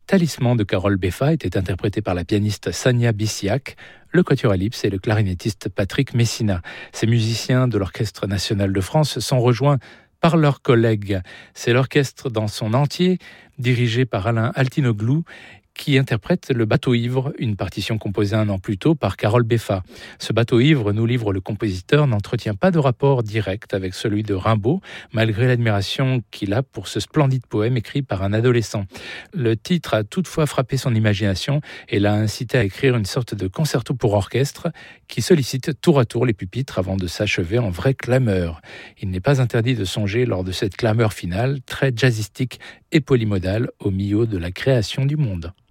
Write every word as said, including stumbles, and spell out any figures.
Talisman de Carole Beffa était interprété par la pianiste Sania Bissiac, le quatuor Ellipse et le clarinettiste Patrick Messina. Ces musiciens de l'Orchestre national de France sont rejoints par leurs collègues. C'est l'orchestre dans son entier, dirigé par Alain Altinoglou, qui interprète Le Bateau ivre, une partition composée un an plus tôt par Carole Beffa. Ce bateau ivre, nous livre le compositeur, n'entretient pas de rapport direct avec celui de Rimbaud, malgré l'admiration qu'il a pour ce splendide poème écrit par un adolescent. Le titre a toutefois frappé son imagination et l'a incité à écrire une sorte de concerto pour orchestre qui sollicite tour à tour les pupitres avant de s'achever en vraie clameur. Il n'est pas interdit de songer lors de cette clameur finale, très jazzistique et polymodale, au milieu de la création du monde.